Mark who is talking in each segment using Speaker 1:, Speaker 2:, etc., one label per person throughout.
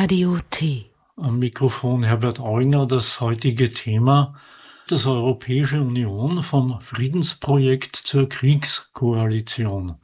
Speaker 1: Radio T.
Speaker 2: Am Mikrofon Herbert Auinger. Das heutige Thema: das Europäische Union vom Friedensprojekt zur Kriegskoalition.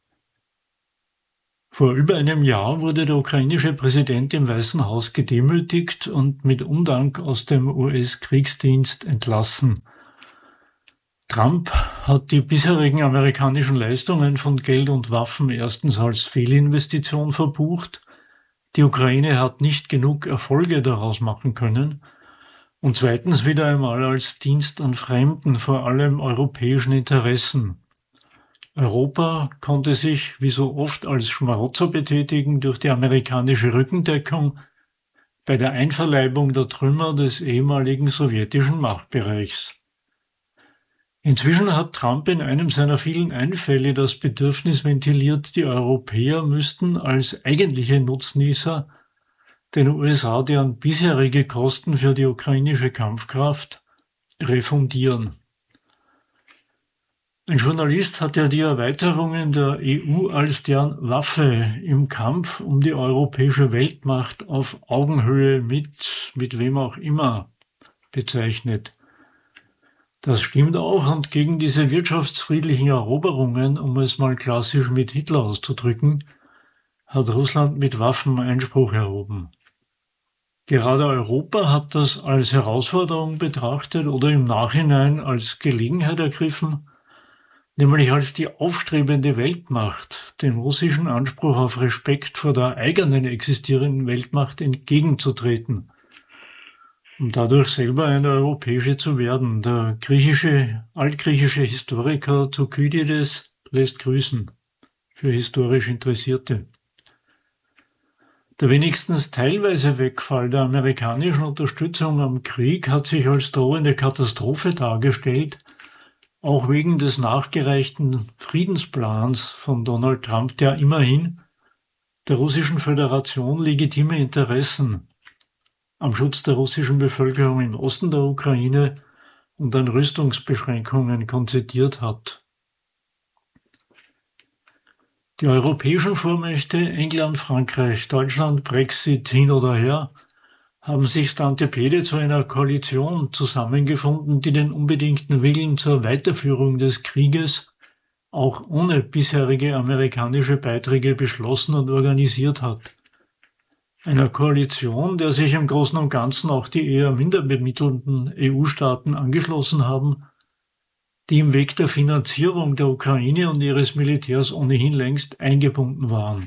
Speaker 2: Vor über einem Jahr wurde der ukrainische Präsident im Weißen Haus gedemütigt und mit Undank aus dem US-Kriegsdienst entlassen. Trump hat die bisherigen amerikanischen Leistungen von Geld und Waffen erstens als Fehlinvestition verbucht. Die Ukraine hat nicht genug Erfolge daraus machen können. Und zweitens wieder einmal als Dienst an Fremden, vor allem europäischen Interessen. Europa konnte sich, wie so oft, als Schmarotzer betätigen durch die amerikanische Rückendeckung bei der Einverleibung der Trümmer des ehemaligen sowjetischen Machtbereichs. Inzwischen hat Trump in einem seiner vielen Einfälle das Bedürfnis ventiliert, die Europäer müssten als eigentliche Nutznießer den USA deren bisherige Kosten für die ukrainische Kampfkraft refundieren. Ein Journalist hat ja die Erweiterungen der EU als deren Waffe im Kampf um die europäische Weltmacht auf Augenhöhe mit wem auch immer bezeichnet. Das stimmt auch, und gegen diese wirtschaftsfriedlichen Eroberungen, um es mal klassisch mit Hitler auszudrücken, hat Russland mit Waffen Einspruch erhoben. Gerade Europa hat das als Herausforderung betrachtet oder im Nachhinein als Gelegenheit ergriffen, nämlich als die aufstrebende Weltmacht dem russischen Anspruch auf Respekt vor der eigenen existierenden Weltmacht entgegenzutreten, um dadurch selber eine europäische zu werden. Der altgriechische Historiker Thukydides lässt grüßen, für historisch Interessierte. Der wenigstens teilweise Wegfall der amerikanischen Unterstützung am Krieg hat sich als drohende Katastrophe dargestellt, auch wegen des nachgereichten Friedensplans von Donald Trump, der immerhin der Russischen Föderation legitime Interessen am Schutz der russischen Bevölkerung im Osten der Ukraine und an Rüstungsbeschränkungen konzidiert hat. Die europäischen Vormächte England, Frankreich, Deutschland, Brexit, hin oder her, haben sich stante pede zu einer Koalition zusammengefunden, die den unbedingten Willen zur Weiterführung des Krieges auch ohne bisherige amerikanische Beiträge beschlossen und organisiert hat. Einer Koalition, der sich im Großen und Ganzen auch die eher minder bemittelnden EU-Staaten angeschlossen haben, die im Weg der Finanzierung der Ukraine und ihres Militärs ohnehin längst eingebunden waren.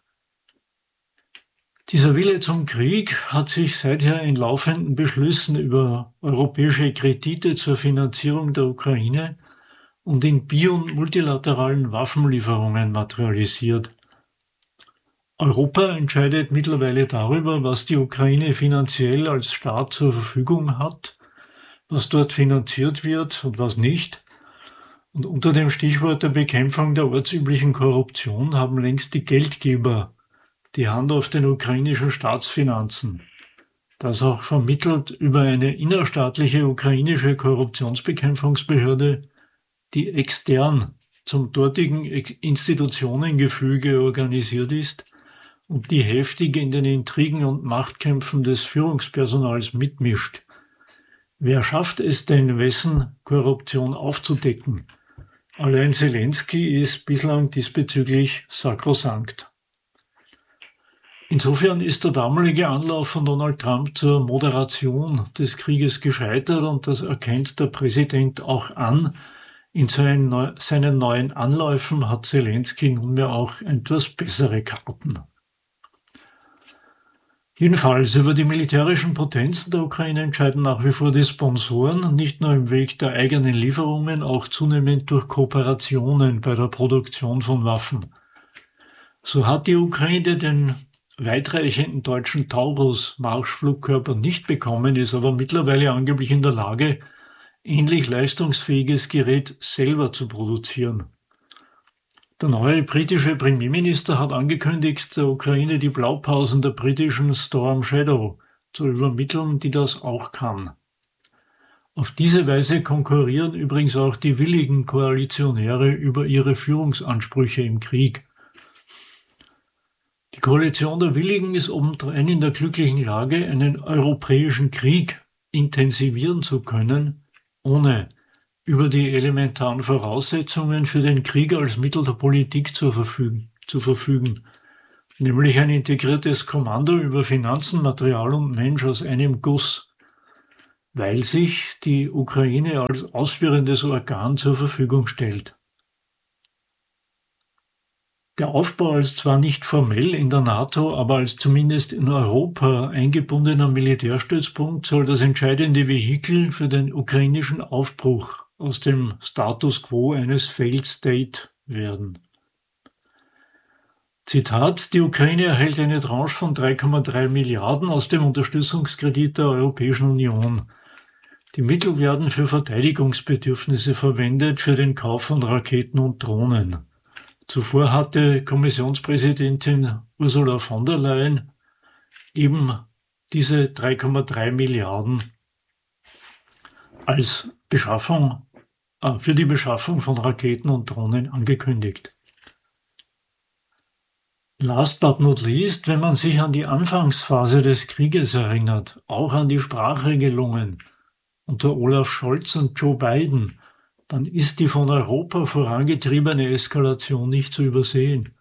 Speaker 2: Dieser Wille zum Krieg hat sich seither in laufenden Beschlüssen über europäische Kredite zur Finanzierung der Ukraine und in und multilateralen Waffenlieferungen materialisiert. Europa entscheidet mittlerweile darüber, was die Ukraine finanziell als Staat zur Verfügung hat, was dort finanziert wird und was nicht. Und unter dem Stichwort der Bekämpfung der ortsüblichen Korruption haben längst die Geldgeber die Hand auf den ukrainischen Staatsfinanzen. Das auch vermittelt über eine innerstaatliche ukrainische Korruptionsbekämpfungsbehörde, die extern zum dortigen Institutionengefüge organisiert ist und die heftig in den Intrigen und Machtkämpfen des Führungspersonals mitmischt. Wer schafft es denn, wessen Korruption aufzudecken? Allein Zelensky ist bislang diesbezüglich sakrosankt. Insofern ist der damalige Anlauf von Donald Trump zur Moderation des Krieges gescheitert, und das erkennt der Präsident auch an. In seinen neuen Anläufen hat Zelensky nunmehr auch etwas bessere Karten. Jedenfalls über die militärischen Potenzen der Ukraine entscheiden nach wie vor die Sponsoren, nicht nur im Weg der eigenen Lieferungen, auch zunehmend durch Kooperationen bei der Produktion von Waffen. So hat die Ukraine den weitreichenden deutschen Taurus-Marschflugkörper nicht bekommen, ist aber mittlerweile angeblich in der Lage, ähnlich leistungsfähiges Gerät selber zu produzieren. Der neue britische Premierminister hat angekündigt, der Ukraine die Blaupausen der britischen Storm Shadow zu übermitteln, die das auch kann. Auf diese Weise konkurrieren übrigens auch die willigen Koalitionäre über ihre Führungsansprüche im Krieg. Die Koalition der Willigen ist obendrein in der glücklichen Lage, einen europäischen Krieg intensivieren zu können, ohne über die elementaren Voraussetzungen für den Krieg als Mittel der Politik zu verfügen, nämlich ein integriertes Kommando über Finanzen, Material und Mensch aus einem Guss, weil sich die Ukraine als ausführendes Organ zur Verfügung stellt. Der Aufbau als zwar nicht formell in der NATO, aber als zumindest in Europa eingebundener Militärstützpunkt soll das entscheidende Vehikel für den ukrainischen Aufbruch aus dem Status quo eines Failed State werden. Zitat: Die Ukraine erhält eine Tranche von 3,3 Milliarden aus dem Unterstützungskredit der Europäischen Union. Die Mittel werden für Verteidigungsbedürfnisse verwendet, für den Kauf von Raketen und Drohnen. Zuvor hatte Kommissionspräsidentin Ursula von der Leyen eben diese 3,3 Milliarden als für die Beschaffung von Raketen und Drohnen angekündigt. Last but not least, wenn man sich an die Anfangsphase des Krieges erinnert, auch an die Sprachregelungen unter Olaf Scholz und Joe Biden, dann ist die von Europa vorangetriebene Eskalation nicht zu übersehen.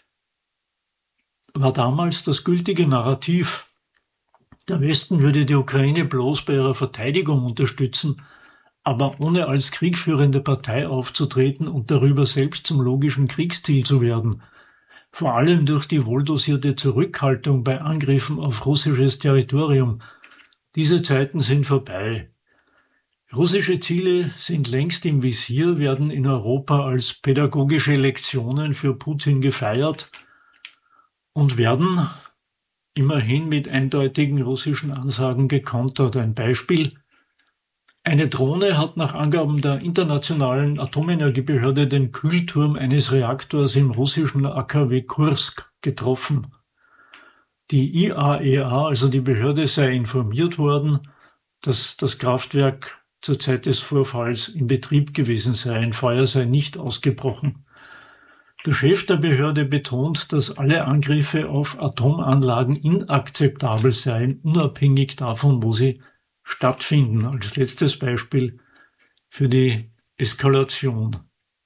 Speaker 2: War damals das gültige Narrativ, der Westen würde die Ukraine bloß bei ihrer Verteidigung unterstützen, aber ohne als kriegführende Partei aufzutreten und darüber selbst zum logischen Kriegsziel zu werden, vor allem durch die wohldosierte Zurückhaltung bei Angriffen auf russisches Territorium. Diese Zeiten sind vorbei. Russische Ziele sind längst im Visier, werden in Europa als pädagogische Lektionen für Putin gefeiert und werden immerhin mit eindeutigen russischen Ansagen gekontert. Ein Beispiel: Eine Drohne hat nach Angaben der Internationalen Atomenergiebehörde den Kühlturm eines Reaktors im russischen AKW Kursk getroffen. Die IAEA, also die Behörde, sei informiert worden, dass das Kraftwerk zur Zeit des Vorfalls in Betrieb gewesen sei. Ein Feuer sei nicht ausgebrochen. Der Chef der Behörde betont, dass alle Angriffe auf Atomanlagen inakzeptabel seien, unabhängig davon, wo sie stattfinden. Als letztes Beispiel für die Eskalation.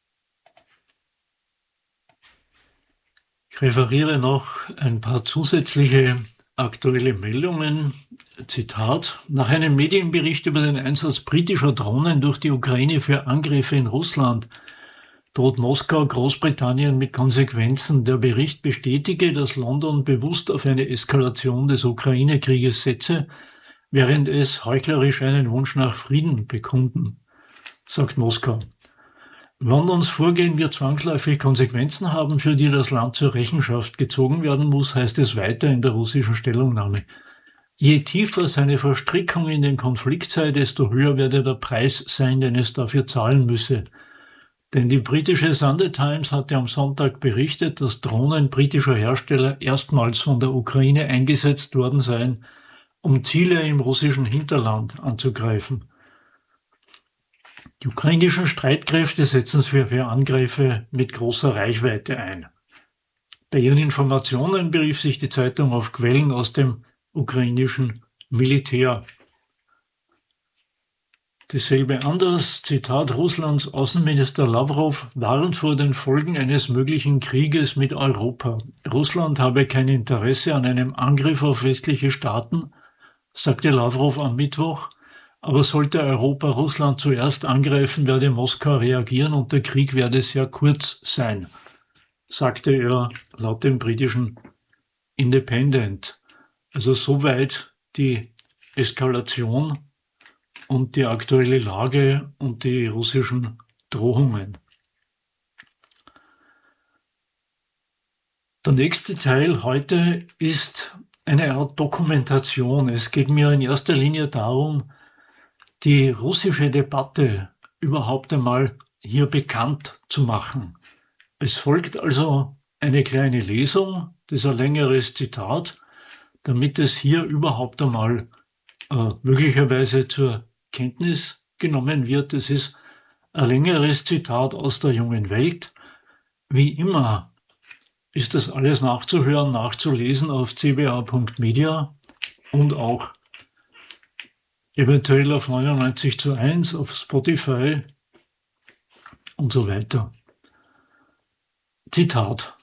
Speaker 2: Ich referiere noch ein paar zusätzliche aktuelle Meldungen. Zitat: Nach einem Medienbericht über den Einsatz britischer Drohnen durch die Ukraine für Angriffe in Russland droht Moskau Großbritannien mit Konsequenzen. Der Bericht bestätige, dass London bewusst auf eine Eskalation des Ukraine-Krieges setze, während es heuchlerisch einen Wunsch nach Frieden bekunden, sagt Moskau. Londons Vorgehen wird zwangsläufig Konsequenzen haben, für die das Land zur Rechenschaft gezogen werden muss, heißt es weiter in der russischen Stellungnahme. Je tiefer seine Verstrickung in den Konflikt sei, desto höher werde der Preis sein, den es dafür zahlen müsse. Denn die britische Sunday Times hatte am Sonntag berichtet, dass Drohnen britischer Hersteller erstmals von der Ukraine eingesetzt worden seien, um Ziele im russischen Hinterland anzugreifen. Die ukrainischen Streitkräfte setzen sich für Angriffe mit großer Reichweite ein. Bei ihren Informationen berief sich die Zeitung auf Quellen aus dem ukrainischen Militär. Dasselbe anders, Zitat: Russlands Außenminister Lavrov warnt vor den Folgen eines möglichen Krieges mit Europa. Russland habe kein Interesse an einem Angriff auf westliche Staaten, sagte Lavrov am Mittwoch, aber sollte Europa Russland zuerst angreifen, werde Moskau reagieren und der Krieg werde sehr kurz sein, sagte er laut dem britischen Independent. Also soweit die Eskalation und die aktuelle Lage und die russischen Drohungen. Der nächste Teil heute ist eine Art Dokumentation. Es geht mir in erster Linie darum, die russische Debatte überhaupt einmal hier bekannt zu machen. Es folgt also eine kleine Lesung, das ist ein längeres Zitat, damit es hier überhaupt einmal möglicherweise zur Kenntnis genommen wird. Es ist ein längeres Zitat aus der Jungen Welt. Wie immer ist das alles nachzuhören, nachzulesen auf cba.media und auch eventuell auf 99:1, auf Spotify und so weiter. Zitat.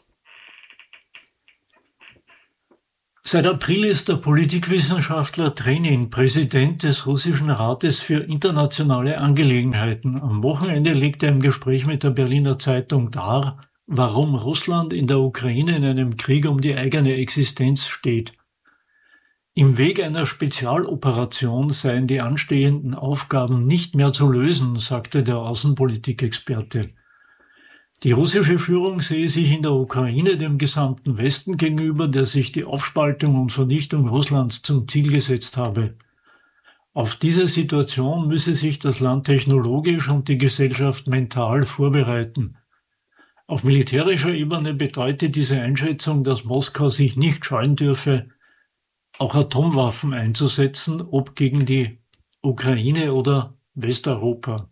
Speaker 2: Seit April ist der Politikwissenschaftler Trenin Präsident des Russischen Rates für internationale Angelegenheiten. Am Wochenende legte er im Gespräch mit der Berliner Zeitung dar, warum Russland in der Ukraine in einem Krieg um die eigene Existenz steht. Im Weg einer Spezialoperation seien die anstehenden Aufgaben nicht mehr zu lösen, sagte der Außenpolitikexperte. Die russische Führung sehe sich in der Ukraine dem gesamten Westen gegenüber, der sich die Aufspaltung und Vernichtung Russlands zum Ziel gesetzt habe. Auf diese Situation müsse sich das Land technologisch und die Gesellschaft mental vorbereiten. Auf militärischer Ebene bedeutet diese Einschätzung, dass Moskau sich nicht scheuen dürfe, auch Atomwaffen einzusetzen, ob gegen die Ukraine oder Westeuropa.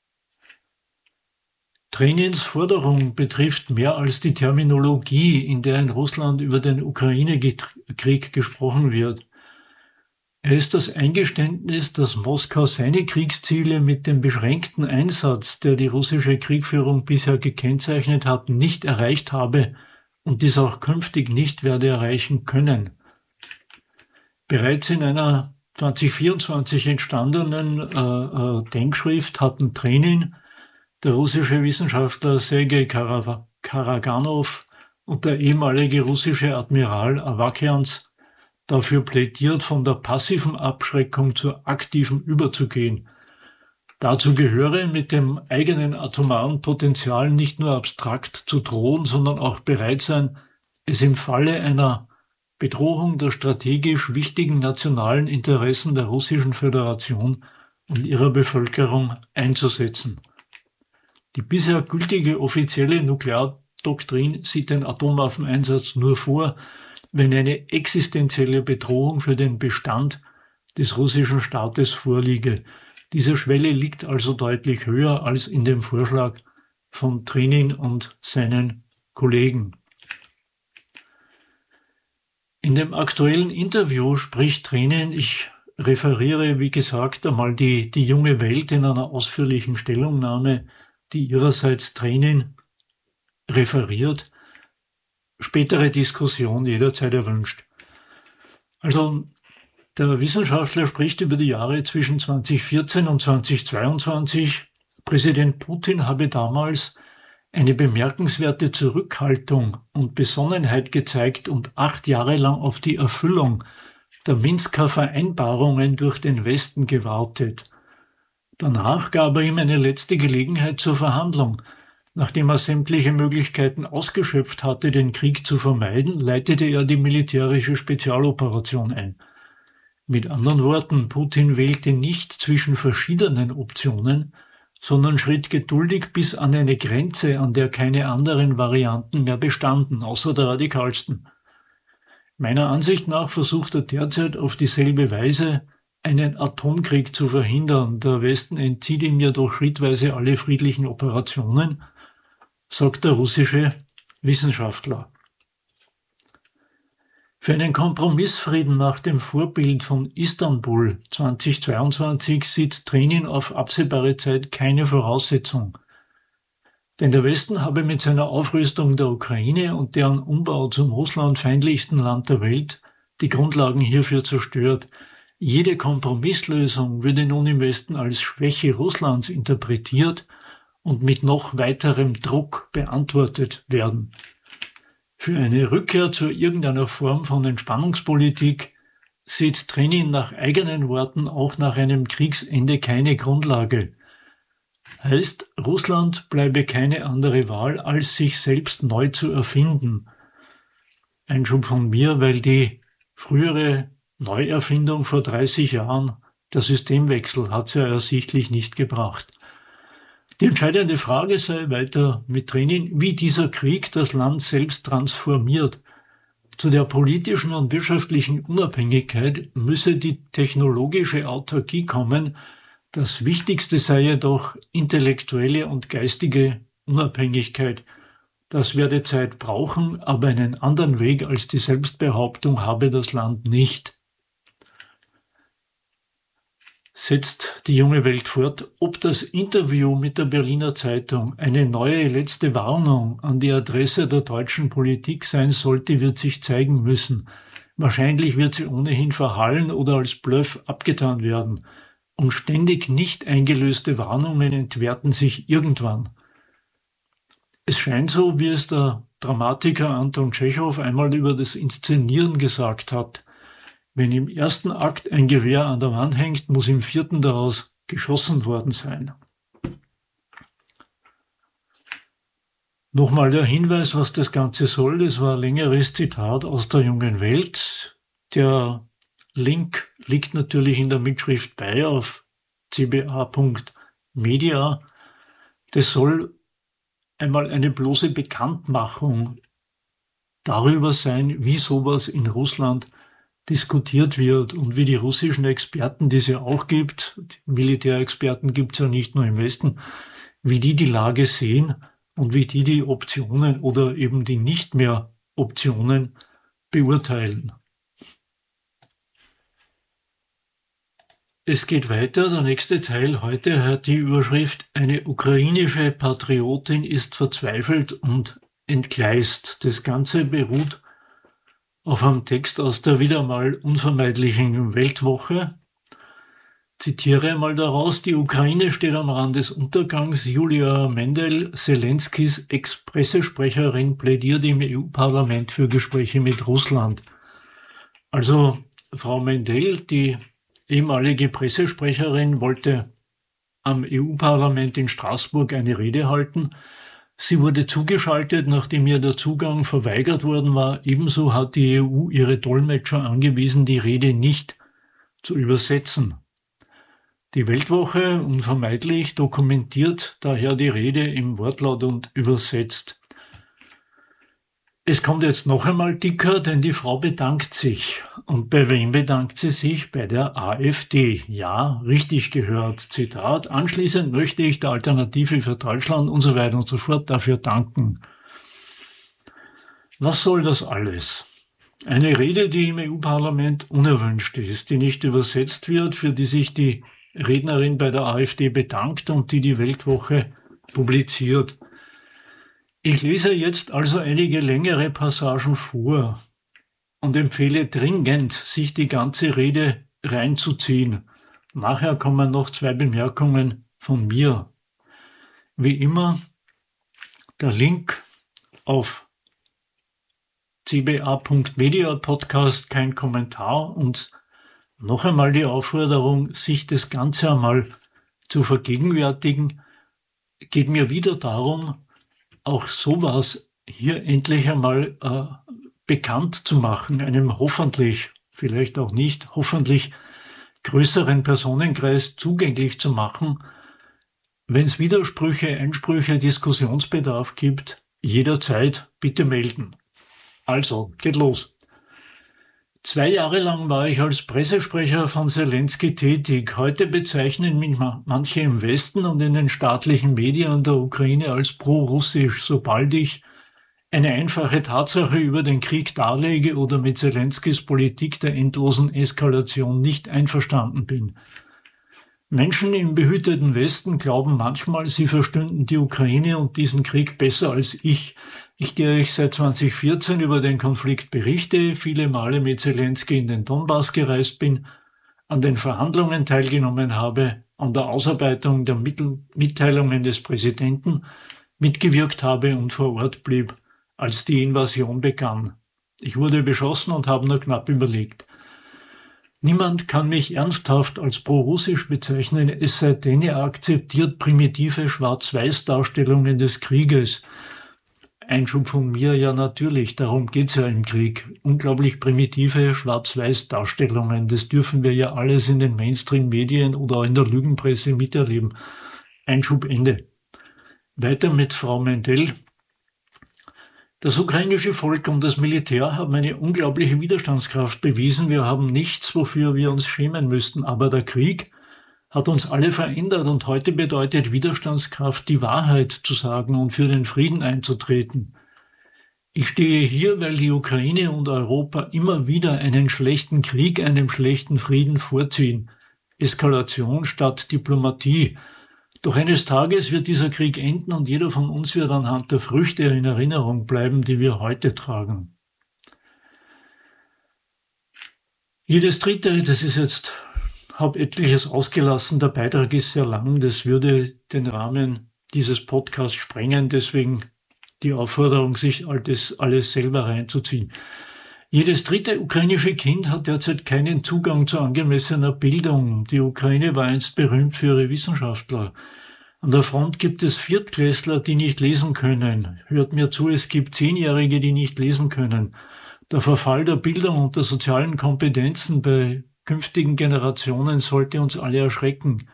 Speaker 2: Trenins Forderung betrifft mehr als die Terminologie, in der in Russland über den Ukraine-Krieg gesprochen wird. Er ist das Eingeständnis, dass Moskau seine Kriegsziele mit dem beschränkten Einsatz, der die russische Kriegführung bisher gekennzeichnet hat, nicht erreicht habe und dies auch künftig nicht werde erreichen können. Bereits in einer 2024 entstandenen Denkschrift hatten Trenin, der russische Wissenschaftler Sergei Karaganov und der ehemalige russische Admiral Avakians dafür plädiert, von der passiven Abschreckung zur aktiven überzugehen. Dazu gehöre, mit dem eigenen atomaren Potenzial nicht nur abstrakt zu drohen, sondern auch bereit sein, es im Falle einer Bedrohung der strategisch wichtigen nationalen Interessen der Russischen Föderation und ihrer Bevölkerung einzusetzen. Die bisher gültige offizielle Nukleardoktrin sieht den Atomwaffeneinsatz nur vor, wenn eine existenzielle Bedrohung für den Bestand des russischen Staates vorliege. Diese Schwelle liegt also deutlich höher als in dem Vorschlag von Trenin und seinen Kollegen. In dem aktuellen Interview spricht Trenin, ich referiere, wie gesagt, einmal die junge Welt in einer ausführlichen Stellungnahme, die ihrerseits Trenin referiert, spätere Diskussion jederzeit erwünscht. Also der Wissenschaftler spricht über die Jahre zwischen 2014 und 2022. Präsident Putin habe damals eine bemerkenswerte Zurückhaltung und Besonnenheit gezeigt und 8 Jahre lang auf die Erfüllung der Minsker Vereinbarungen durch den Westen gewartet. Danach gab er ihm eine letzte Gelegenheit zur Verhandlung. Nachdem er sämtliche Möglichkeiten ausgeschöpft hatte, den Krieg zu vermeiden, leitete er die militärische Spezialoperation ein. Mit anderen Worten, Putin wählte nicht zwischen verschiedenen Optionen, sondern schritt geduldig bis an eine Grenze, an der keine anderen Varianten mehr bestanden, außer der radikalsten. Meiner Ansicht nach versucht er derzeit auf dieselbe Weise, einen Atomkrieg zu verhindern. Der Westen entzieht ihm jedoch schrittweise alle friedlichen Operationen, sagt der russische Wissenschaftler. Für einen Kompromissfrieden nach dem Vorbild von Istanbul 2022 sieht Trenin auf absehbare Zeit keine Voraussetzung. Denn der Westen habe mit seiner Aufrüstung der Ukraine und deren Umbau zum russlandfeindlichsten Land der Welt die Grundlagen hierfür zerstört. Jede Kompromisslösung würde nun im Westen als Schwäche Russlands interpretiert und mit noch weiterem Druck beantwortet werden. Für eine Rückkehr zu irgendeiner Form von Entspannungspolitik sieht Trenin nach eigenen Worten auch nach einem Kriegsende keine Grundlage. Heißt, Russland bleibe keine andere Wahl, als sich selbst neu zu erfinden. Einschub von mir, weil die frühere Neuerfindung vor 30 Jahren, der Systemwechsel, hat es ja ersichtlich nicht gebracht. Die entscheidende Frage sei weiter mit Trenin, wie dieser Krieg das Land selbst transformiert. Zu der politischen und wirtschaftlichen Unabhängigkeit müsse die technologische Autarkie kommen. Das Wichtigste sei jedoch intellektuelle und geistige Unabhängigkeit. Das werde Zeit brauchen, aber einen anderen Weg als die Selbstbehauptung habe das Land nicht. Setzt die junge Welt fort, ob das Interview mit der Berliner Zeitung eine neue letzte Warnung an die Adresse der deutschen Politik sein sollte, wird sich zeigen müssen. Wahrscheinlich wird sie ohnehin verhallen oder als Bluff abgetan werden. Und ständig nicht eingelöste Warnungen entwerten sich irgendwann. Es scheint so, wie es der Dramatiker Anton Tschechow einmal über das Inszenieren gesagt hat. Wenn im ersten Akt ein Gewehr an der Wand hängt, muss im vierten daraus geschossen worden sein. Nochmal der Hinweis, was das Ganze soll. Das war ein längeres Zitat aus der Jungen Welt. Der Link liegt natürlich in der Mitschrift bei auf cba.media. Das soll einmal eine bloße Bekanntmachung darüber sein, wie sowas in Russland diskutiert wird und wie die russischen Experten, die es ja auch gibt, die Militärexperten gibt es ja nicht nur im Westen, wie die Lage sehen und wie die Optionen oder eben die nicht mehr Optionen beurteilen. Es geht weiter, der nächste Teil heute hat die Überschrift „Eine ukrainische Patriotin ist verzweifelt und entgleist". Das Ganze beruht auf einem Text aus der wieder mal unvermeidlichen Weltwoche. Zitiere mal daraus: Die Ukraine steht am Rand des Untergangs. Julia Mendel, Selenskys Ex-Pressesprecherin, plädiert im EU-Parlament für Gespräche mit Russland. Also Frau Mendel, die ehemalige Pressesprecherin, wollte am EU-Parlament in Straßburg eine Rede halten. Sie wurde zugeschaltet, nachdem ihr der Zugang verweigert worden war. Ebenso hat die EU ihre Dolmetscher angewiesen, die Rede nicht zu übersetzen. Die Weltwoche, unvermeidlich, dokumentiert daher die Rede im Wortlaut und übersetzt. Es kommt jetzt noch einmal dicker, denn die Frau bedankt sich. Und bei wem bedankt sie sich? Bei der AfD. Ja, richtig gehört. Zitat: Anschließend möchte ich der Alternative für Deutschland und so weiter und so fort dafür danken. Was soll das alles? Eine Rede, die im EU-Parlament unerwünscht ist, die nicht übersetzt wird, für die sich die Rednerin bei der AfD bedankt und die Weltwoche publiziert. Ich lese jetzt also einige längere Passagen vor und empfehle dringend, sich die ganze Rede reinzuziehen. Nachher kommen noch 2 Bemerkungen von mir. Wie immer der Link auf cba.media Podcast, kein Kommentar, und noch einmal die Aufforderung, sich das Ganze einmal zu vergegenwärtigen. Geht mir wieder darum, auch sowas hier endlich einmal bekannt zu machen, einem hoffentlich, vielleicht auch nicht, hoffentlich größeren Personenkreis zugänglich zu machen. Wenn es Widersprüche, Einsprüche, Diskussionsbedarf gibt, jederzeit bitte melden. Also, geht los. 2 Jahre lang war ich als Pressesprecher von Selensky tätig. Heute bezeichnen mich manche im Westen und in den staatlichen Medien der Ukraine als pro-russisch, sobald ich eine einfache Tatsache über den Krieg darlege oder mit Selenskys Politik der endlosen Eskalation nicht einverstanden bin. Menschen im behüteten Westen glauben manchmal, sie verstünden die Ukraine und diesen Krieg besser als ich. Ich, der ich seit 2014 über den Konflikt berichte, viele Male mit Selensky in den Donbass gereist bin, an den Verhandlungen teilgenommen habe, an der Ausarbeitung der Mitteilungen des Präsidenten mitgewirkt habe und vor Ort blieb, als die Invasion begann. Ich wurde beschossen und habe nur knapp überlegt. Niemand kann mich ernsthaft als pro-russisch bezeichnen, es sei denn, er akzeptiert primitive Schwarz-Weiß-Darstellungen des Krieges. Einschub von mir, ja natürlich, darum geht's ja im Krieg. Unglaublich primitive Schwarz-Weiß-Darstellungen, das dürfen wir ja alles in den Mainstream-Medien oder auch in der Lügenpresse miterleben. Einschub Ende. Weiter mit Frau Mendel. Das ukrainische Volk und das Militär haben eine unglaubliche Widerstandskraft bewiesen. Wir haben nichts, wofür wir uns schämen müssten. Aber der Krieg hat uns alle verändert und heute bedeutet Widerstandskraft, die Wahrheit zu sagen und für den Frieden einzutreten. Ich stehe hier, weil die Ukraine und Europa immer wieder einen schlechten Krieg einem schlechten Frieden vorziehen. Eskalation statt Diplomatie. Doch eines Tages wird dieser Krieg enden und jeder von uns wird anhand der Früchte in Erinnerung bleiben, die wir heute tragen. Jedes dritte, das ist jetzt, habe etliches ausgelassen, der Beitrag ist sehr lang, das würde den Rahmen dieses Podcasts sprengen, deswegen die Aufforderung, sich alles selber reinzuziehen. Jedes dritte ukrainische Kind hat derzeit keinen Zugang zu angemessener Bildung. Die Ukraine war einst berühmt für ihre Wissenschaftler. An der Front gibt es Viertklässler, die nicht lesen können. Hört mir zu, es gibt 10-Jährige, die nicht lesen können. Der Verfall der Bildung und der sozialen Kompetenzen bei künftigen Generationen sollte uns alle erschrecken.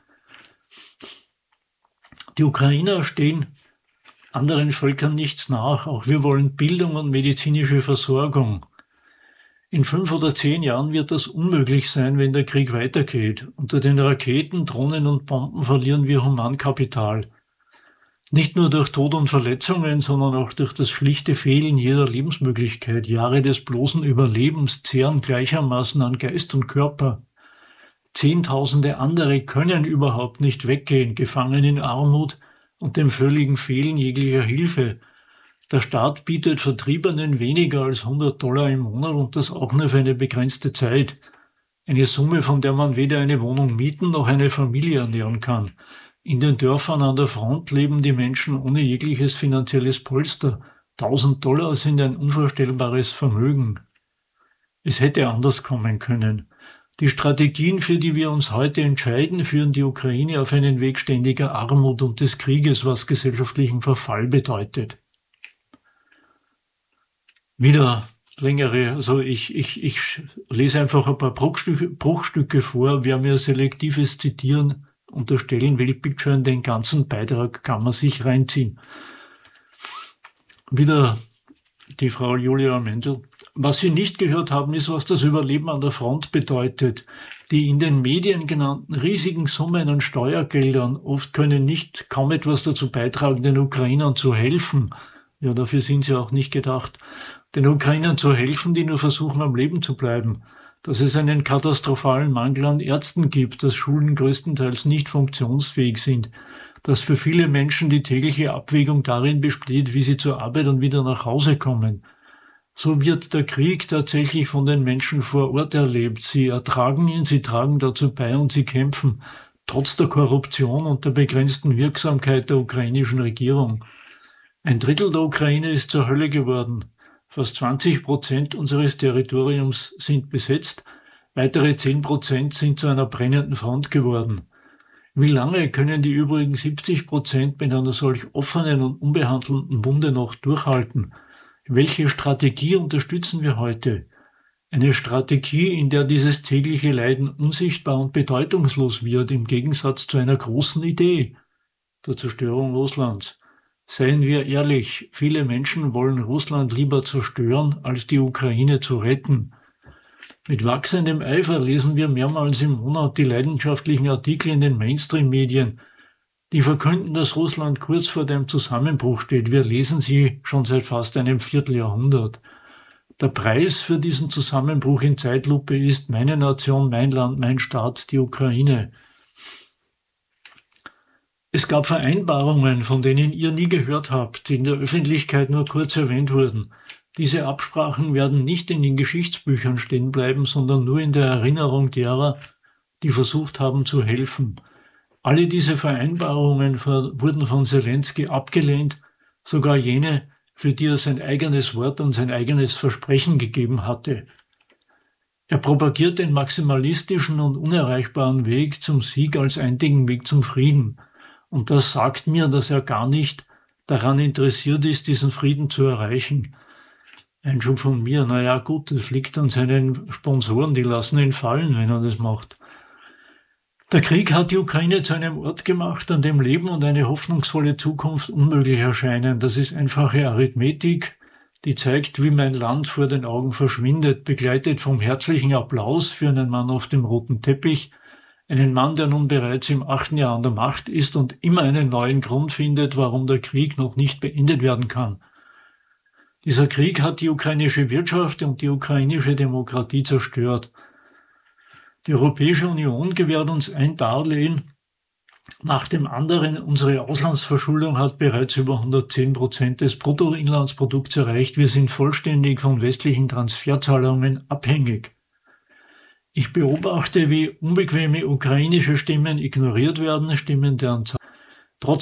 Speaker 2: Die Ukrainer stehen anderen Völkern nichts nach. Auch wir wollen Bildung und medizinische Versorgung. In 5 oder 10 Jahren wird das unmöglich sein, wenn der Krieg weitergeht. Unter den Raketen, Drohnen und Bomben verlieren wir Humankapital. Nicht nur durch Tod und Verletzungen, sondern auch durch das schlichte Fehlen jeder Lebensmöglichkeit. Jahre des bloßen Überlebens zehren gleichermaßen an Geist und Körper. Zehntausende andere können überhaupt nicht weggehen, gefangen in Armut und dem völligen Fehlen jeglicher Hilfe. Der Staat bietet Vertriebenen weniger als $100 im Monat und das auch nur für eine begrenzte Zeit. Eine Summe, von der man weder eine Wohnung mieten noch eine Familie ernähren kann. In den Dörfern an der Front leben die Menschen ohne jegliches finanzielles Polster. $1000 sind ein unvorstellbares Vermögen. Es hätte anders kommen können. Die Strategien, für die wir uns heute entscheiden, führen die Ukraine auf einen Weg ständiger Armut und des Krieges, was gesellschaftlichen Verfall bedeutet. Wieder längere, also ich lese einfach ein paar Bruchstücke vor. Wer mir selektives Zitieren unterstellen will, bitteschön, den ganzen Beitrag kann man sich reinziehen. Wieder die Frau Julia Mendel. Was Sie nicht gehört haben, ist, was das Überleben an der Front bedeutet. Die in den Medien genannten riesigen Summen an Steuergeldern oft können kaum etwas dazu beitragen, den Ukrainern zu helfen. Ja, dafür sind sie auch nicht gedacht. Den Ukrainern zu helfen, die nur versuchen, am Leben zu bleiben. Dass es einen katastrophalen Mangel an Ärzten gibt, dass Schulen größtenteils nicht funktionsfähig sind, dass für viele Menschen die tägliche Abwägung darin besteht, wie sie zur Arbeit und wieder nach Hause kommen. So wird der Krieg tatsächlich von den Menschen vor Ort erlebt. Sie ertragen ihn, sie tragen dazu bei und sie kämpfen, trotz der Korruption und der begrenzten Wirksamkeit der ukrainischen Regierung. 1/3 der Ukraine ist zur Hölle geworden. Fast 20% unseres Territoriums sind besetzt, weitere 10% sind zu einer brennenden Front geworden. Wie lange können die übrigen 70% mit einer solch offenen und unbehandelten Wunde noch durchhalten? Welche Strategie unterstützen wir heute? Eine Strategie, in der dieses tägliche Leiden unsichtbar und bedeutungslos wird, im Gegensatz zu einer großen Idee, der Zerstörung Russlands. Seien wir ehrlich, viele Menschen wollen Russland lieber zerstören, als die Ukraine zu retten. Mit wachsendem Eifer lesen wir mehrmals im Monat die leidenschaftlichen Artikel in den Mainstream-Medien, die verkünden, dass Russland kurz vor dem Zusammenbruch steht. Wir lesen sie schon seit fast einem Vierteljahrhundert. Der Preis für diesen Zusammenbruch in Zeitlupe ist meine Nation, mein Land, mein Staat, die Ukraine. Es gab Vereinbarungen, von denen ihr nie gehört habt, die in der Öffentlichkeit nur kurz erwähnt wurden. Diese Absprachen werden nicht in den Geschichtsbüchern stehen bleiben, sondern nur in der Erinnerung derer, die versucht haben zu helfen. Alle diese Vereinbarungen wurden von Zelensky abgelehnt, sogar jene, für die er sein eigenes Wort und sein eigenes Versprechen gegeben hatte. Er propagiert den maximalistischen und unerreichbaren Weg zum Sieg als einzigen Weg zum Frieden. Und das sagt mir, dass er gar nicht daran interessiert ist, diesen Frieden zu erreichen. Einschub von mir, naja gut, das liegt an seinen Sponsoren, die lassen ihn fallen, wenn er das macht. Der Krieg hat die Ukraine zu einem Ort gemacht, an dem Leben und eine hoffnungsvolle Zukunft unmöglich erscheinen. Das ist einfache Arithmetik, die zeigt, wie mein Land vor den Augen verschwindet, begleitet vom herzlichen Applaus für einen Mann auf dem roten Teppich, einen Mann, der nun bereits im 8. Jahr an der Macht ist und immer einen neuen Grund findet, warum der Krieg noch nicht beendet werden kann. Dieser Krieg hat die ukrainische Wirtschaft und die ukrainische Demokratie zerstört. Die Europäische Union gewährt uns ein Darlehen nach dem anderen. Unsere Auslandsverschuldung hat bereits über 110% des Bruttoinlandsprodukts erreicht. Wir sind vollständig von westlichen Transferzahlungen abhängig. Ich beobachte, wie unbequeme ukrainische Stimmen ignoriert werden, Stimmen, deren